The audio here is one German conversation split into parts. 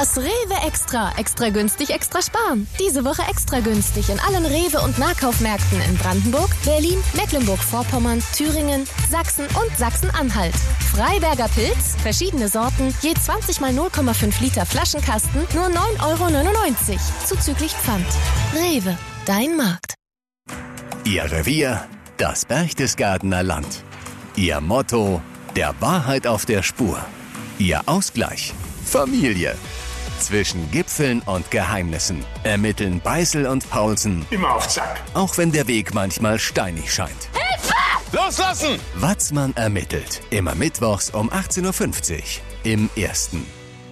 Das Rewe Extra. Extra günstig, extra sparen. Diese Woche extra günstig in allen Rewe- und Nahkaufmärkten in Brandenburg, Berlin, Mecklenburg-Vorpommern, Thüringen, Sachsen und Sachsen-Anhalt. Freiberger Pilz, verschiedene Sorten, je 20 mal 0,5 Liter Flaschenkasten, nur 9,99 €. Zuzüglich Pfand. Rewe, dein Markt. Ihr Revier, das Berchtesgadener Land. Ihr Motto, der Wahrheit auf der Spur. Ihr Ausgleich, Familie. Zwischen Gipfeln und Geheimnissen ermitteln Beißel und Paulsen. Immer auf Zack. Auch wenn der Weg manchmal steinig scheint. Hilfe! Loslassen! Watzmann ermittelt. Immer mittwochs um 18:50 Uhr im Ersten.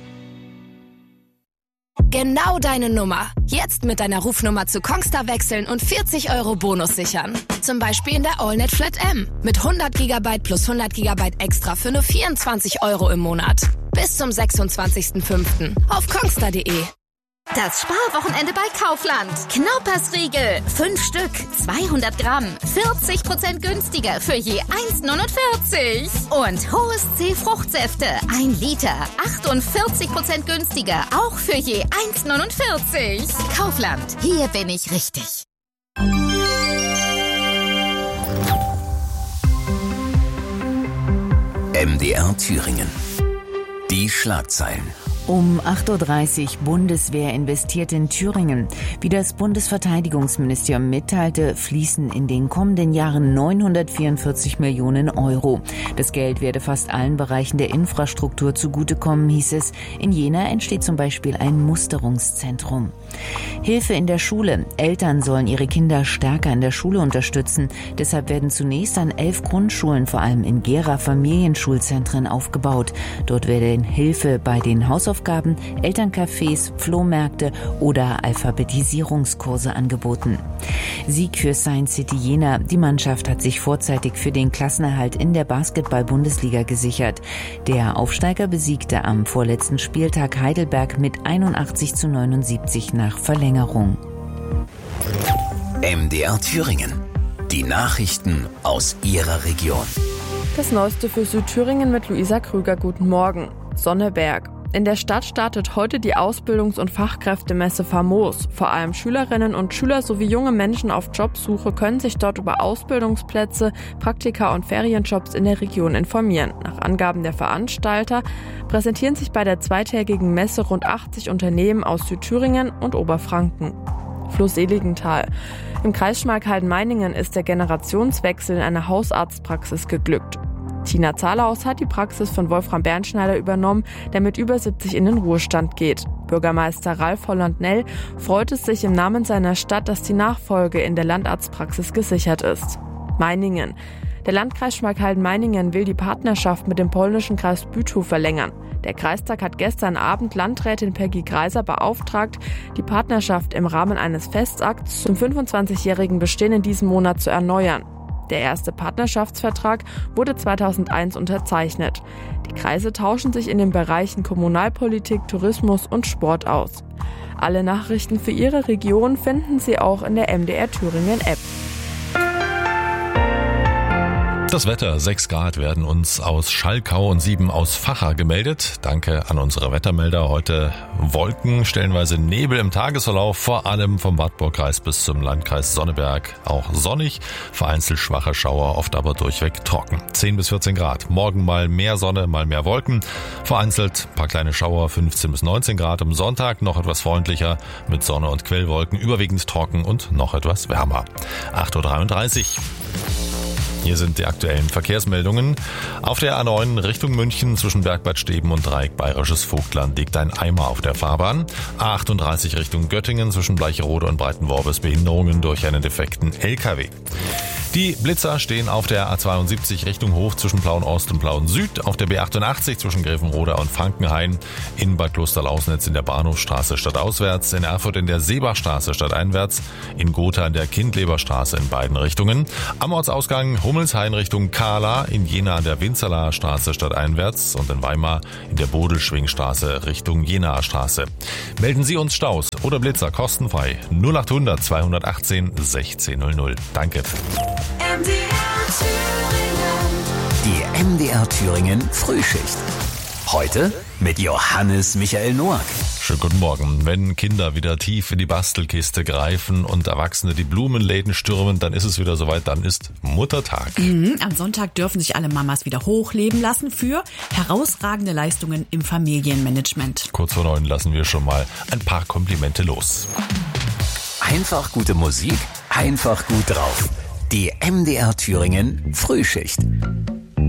Genau deine Nummer. Jetzt mit deiner Rufnummer zu Kongstar wechseln und 40 € Bonus sichern. Zum Beispiel in der AllNet Flat M. Mit 100 GB plus 100 GB extra für nur 24 € im Monat. Bis zum 26.05. auf kongstar.de. Das Sparwochenende bei Kaufland. Knaupersriegel, 5 Stück, 200 Gramm, 40% günstiger für je 1,49. Und Hohes C Fruchtsäfte, 1 Liter, 48% günstiger, auch für je 1,49. Kaufland, hier bin ich richtig. MDR Thüringen. Die Schlagzeilen. Um 8:30 Uhr Bundeswehr investiert in Thüringen. Wie das Bundesverteidigungsministerium mitteilte, fließen in den kommenden Jahren 944 Millionen €. Das Geld werde fast allen Bereichen der Infrastruktur zugutekommen, hieß es. In Jena entsteht zum Beispiel ein Musterungszentrum. Hilfe in der Schule. Eltern sollen ihre Kinder stärker in der Schule unterstützen. Deshalb werden zunächst an 11 Grundschulen, vor allem in Gera, Familienschulzentren aufgebaut. Dort werden Hilfe bei den Hausaufgaben, Elterncafés, Flohmärkte oder Alphabetisierungskurse angeboten. Sieg für Science City Jena. Die Mannschaft hat sich vorzeitig für den Klassenerhalt in der Basketball-Bundesliga gesichert. Der Aufsteiger besiegte am vorletzten Spieltag Heidelberg mit 81:79 nach Verlängerung. MDR Thüringen. Die Nachrichten aus Ihrer Region. Das Neueste für Südthüringen mit Luisa Krüger. Guten Morgen. Sonneberg. In der Stadt startet heute die Ausbildungs- und Fachkräftemesse Famos. Vor allem Schülerinnen und Schüler sowie junge Menschen auf Jobsuche können sich dort über Ausbildungsplätze, Praktika und Ferienjobs in der Region informieren. Nach Angaben der Veranstalter präsentieren sich bei der zweitägigen Messe rund 80 Unternehmen aus Südthüringen und Oberfranken. Floh-Seligenthal. Im Kreis Schmalkalden-Meiningen ist der Generationswechsel in einer Hausarztpraxis geglückt. Tina Zahlaus hat die Praxis von Wolfram Bernschneider übernommen, der mit über 70 in den Ruhestand geht. Bürgermeister Ralf Holland-Nell freut es sich im Namen seiner Stadt, dass die Nachfolge in der Landarztpraxis gesichert ist. Meiningen. Der Landkreis Schmalkalden-Meiningen will die Partnerschaft mit dem polnischen Kreis Bütow verlängern. Der Kreistag hat gestern Abend Landrätin Peggy Greiser beauftragt, die Partnerschaft im Rahmen eines Festakts zum 25-jährigen Bestehen in diesem Monat zu erneuern. Der erste Partnerschaftsvertrag wurde 2001 unterzeichnet. Die Kreise tauschen sich in den Bereichen Kommunalpolitik, Tourismus und Sport aus. Alle Nachrichten für Ihre Region finden Sie auch in der MDR Thüringen App. Das Wetter, 6 Grad werden uns aus Schalkau und 7 aus Vacha gemeldet. Danke an unsere Wettermelder. Heute Wolken, stellenweise Nebel im Tagesverlauf, vor allem vom Wartburgkreis bis zum Landkreis Sonneberg. Auch sonnig, vereinzelt schwache Schauer, oft aber durchweg trocken. 10 bis 14 Grad. Morgen mal mehr Sonne, mal mehr Wolken. Vereinzelt ein paar kleine Schauer, 15 bis 19 Grad. Am Sonntag noch etwas freundlicher mit Sonne und Quellwolken, überwiegend trocken und noch etwas wärmer. 8:33 Uhr. Hier sind die aktuellen Verkehrsmeldungen. Auf der A9 Richtung München zwischen Bergbad Steben und Dreieck Bayerisches Vogtland liegt ein Eimer auf der Fahrbahn. A38 Richtung Göttingen zwischen Bleicherode und Breitenworbis Behinderungen durch einen defekten LKW. Die Blitzer stehen auf der A72 Richtung Hof zwischen Plauen-Ost und Plauen-Süd, auf der B88 zwischen Grevenroda und Frankenhain, in Bad Klosterlausnitz in der Bahnhofstraße stadtauswärts, in Erfurt in der Seebachstraße stadteinwärts, in Gotha in der Kindleberstraße in beiden Richtungen, am Ortsausgang Hummelshain Richtung Kahla, in Jena an der Winzerlaer Straße stadteinwärts und in Weimar in der Bodelschwingstraße Richtung Jenaer Straße. Melden Sie uns Staus oder Blitzer kostenfrei 0800 218 1600. Danke. Die MDR Thüringen Frühschicht. Heute mit Johannes Michael Noack. Schönen guten Morgen. Wenn Kinder wieder tief in die Bastelkiste greifen und Erwachsene die Blumenläden stürmen, dann ist es wieder soweit, dann ist Muttertag. Am Sonntag dürfen sich alle Mamas wieder hochleben lassen für herausragende Leistungen im Familienmanagement. Kurz vor 9 lassen wir schon mal ein paar Komplimente los. Einfach gute Musik, einfach gut drauf. Die MDR Thüringen Frühschicht.